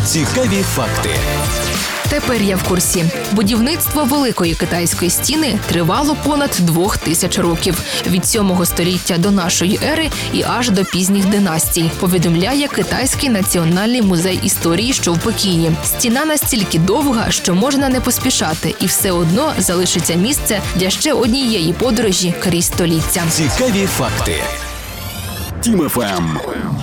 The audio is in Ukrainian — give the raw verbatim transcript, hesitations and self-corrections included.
Цікаві факти. Тепер я в курсі. Будівництво Великої китайської стіни тривало понад двох тисяч років. Від сьомого століття до нашої ери і аж до пізніх династій, повідомляє Китайський національний музей історії, що в Пекіні. Стіна настільки довга, що можна не поспішати, і все одно залишиться місце для ще однієї подорожі крізь століття. Цікаві факти. Тім еф ем.